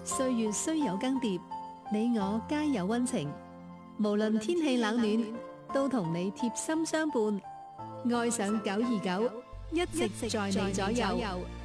歲月雖有更迭，你我皆有溫情。無論天氣冷暖，都同你貼心相伴。愛上929，一直在你左右。